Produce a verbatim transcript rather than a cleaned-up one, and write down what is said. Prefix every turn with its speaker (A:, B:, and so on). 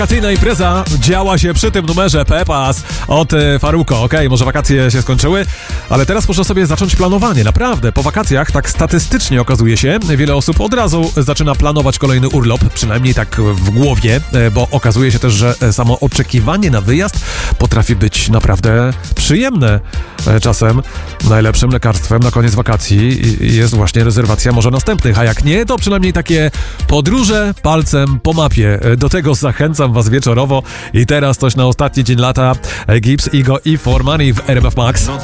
A: Wakacyjna impreza działa się przy tym numerze Pepas od Farruko. Okej, okay, może wakacje się skończyły, ale teraz można sobie zacząć planowanie. Naprawdę, po wakacjach tak statystycznie okazuje się, wiele osób od razu zaczyna planować kolejny urlop, przynajmniej tak w głowie, bo okazuje się też, że samo oczekiwanie na wyjazd potrafi być naprawdę przyjemne. Czasem najlepszym lekarstwem na koniec wakacji jest właśnie rezerwacja może następnych, a jak nie, to przynajmniej takie podróże palcem po mapie. Do tego zachęcam was wieczorowo i teraz coś na ostatni dzień lata. Gibbs, Igo i For Money w R M F Max.